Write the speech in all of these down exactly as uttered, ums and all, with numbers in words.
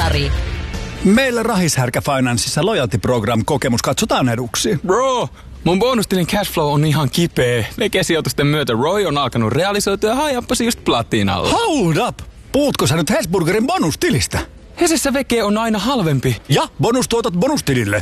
Jari. Meillä Rahishärkä Financeissa Loyalty Program -kokemus katsotaan eduksi. Bro, mun bonustilin cashflow on ihan kipeä. Vekesijoitusten myötä Roy on alkanut realisoitua ja hajappasi just platinalla. Hold up! Puhutko sä nyt Hesburgerin bonustilistä? Hesessä veke on aina halvempi. Ja bonustuotot bonustilille.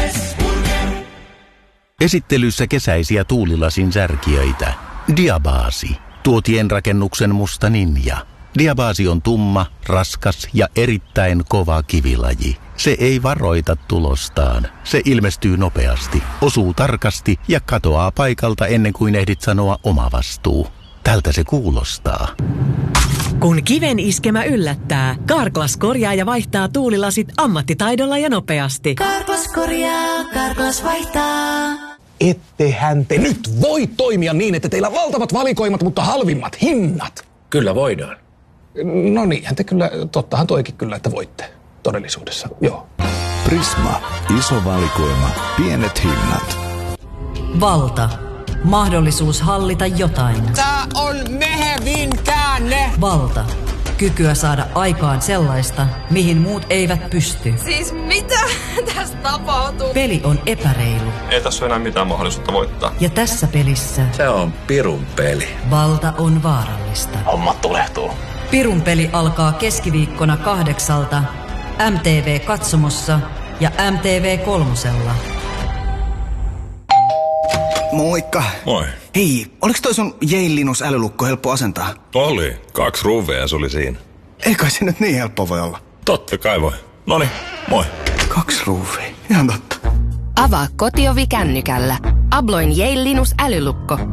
Esittelyssä kesäisiä tuulilasin särkijöitä. Diabasi. Tuotien rakennuksen musta ninja. Diabasi on tumma, raskas ja erittäin kova kivilaji. Se ei varoita tulostaan. Se ilmestyy nopeasti, osuu tarkasti ja katoaa paikalta ennen kuin ehdit sanoa oma vastuu. Tältä se kuulostaa. Kun kiven iskemä yllättää, Carglass korjaa ja vaihtaa tuulilasit ammattitaidolla ja nopeasti. Carglass korjaa, Carglass vaihtaa. Ettehän te nyt voi toimia niin, että teillä on valtavat valikoimat, mutta halvimmat hinnat. Kyllä voidaan. No niinhän te kyllä, tottahan toikin kyllä, että voitte todellisuudessa, joo. Prisma. Iso valikoima. Pienet hinnat. Valta. Mahdollisuus hallita jotain. Tää on mehevin käänne. Valta. Kykyä saada aikaan sellaista, mihin muut eivät pysty. Siis mitä tässä tapahtuu? Peli on epäreilu. Ei tässä ole enää mitään mahdollisuutta voittaa. Ja tässä pelissä... Se on pirun peli. Valta on vaarallista. Hommat tulehtuu. Pirun peli alkaa keskiviikkona kahdeksalta M T V-katsomossa ja M T V kolmosella. Moikka. Moi. Hei, oliks toi sun Yale Linus -älylukko helppo asentaa? Oli. Kaksi ruuvea se oli siinä. Ei kai se nyt niin helppo voi olla. Totta kai voi. Noniin, moi. Kaksi ruuvea. Ihan totta. Avaa kotiovi kännykällä. Abloin Yale Linus -älylukko.